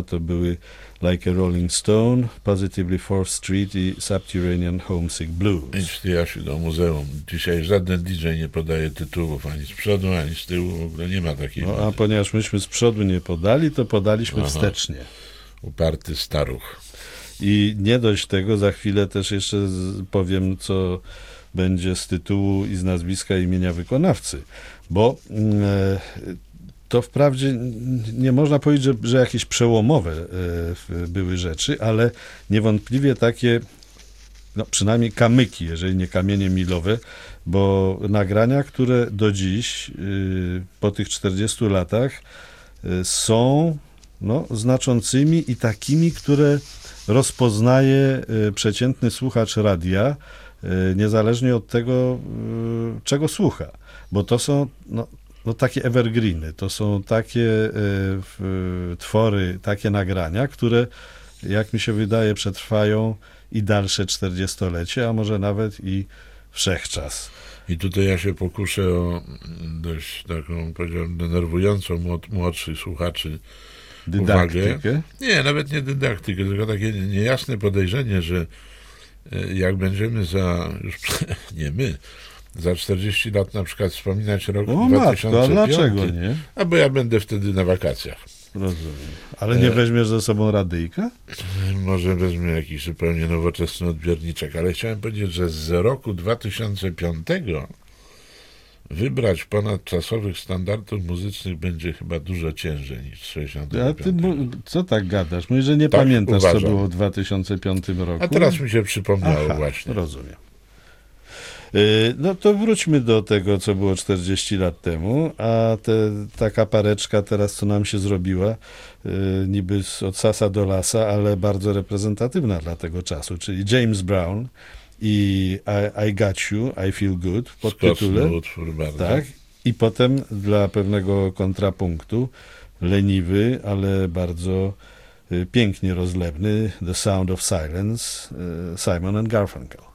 To były Like a Rolling Stone, Positively Fourth Street i Subterranean Homesick Blues. Idź ty, Jasiu, do muzeum. Dzisiaj żaden DJ nie podaje tytułów ani z przodu, ani z tyłu. W ogóle nie ma takiej No, a mody. ponieważ myśmy z przodu nie podali, to podaliśmy wstecznie. Uparty staruch. I nie dość tego, za chwilę też jeszcze powiem, co będzie z tytułu i z nazwiska imienia wykonawcy. Bo to wprawdzie nie można powiedzieć, że jakieś przełomowe były rzeczy, ale niewątpliwie takie, no przynajmniej kamyki, jeżeli nie kamienie milowe, bo nagrania, które do dziś, po tych 40 latach, są znaczącymi i takimi, które rozpoznaje przeciętny słuchacz radia, niezależnie od tego, czego słucha. Bo to są takie evergreeny, to są takie twory, takie nagrania, które, jak mi się wydaje, przetrwają i dalsze 40-lecie, a może nawet i wszechczas. I tutaj ja się pokuszę o dość taką, powiedziałbym, denerwującą młodszych słuchaczy Dydaktykę? uwagę. Nie, nawet nie dydaktykę, tylko takie niejasne podejrzenie, że jak będziemy za 40 lat na przykład wspominać rok 2005, a dlaczego nie? Bo ja będę wtedy na wakacjach. Rozumiem. Ale nie weźmiesz ze sobą radyjka? Może wezmę jakiś zupełnie nowoczesny odbiorniczek, ale chciałem powiedzieć, że z roku 2005 wybrać ponadczasowych standardów muzycznych będzie chyba dużo ciężej niż z 65. A ty co tak gadasz? Mówisz, że nie Tak pamiętasz, uważam. co było w 2005 roku? A teraz mi się przypomniało właśnie. Rozumiem. No to wróćmy do tego, co było 40 lat temu, a taka pareczka teraz, co nam się zrobiła, niby od sasa do lasa, ale bardzo reprezentatywna dla tego czasu, czyli James Brown i I Got You, I Feel Good w podtytule. Utwór bardzo. Tak. I potem dla pewnego kontrapunktu leniwy, ale bardzo pięknie rozlewny The Sound of Silence, Simon and Garfunkel.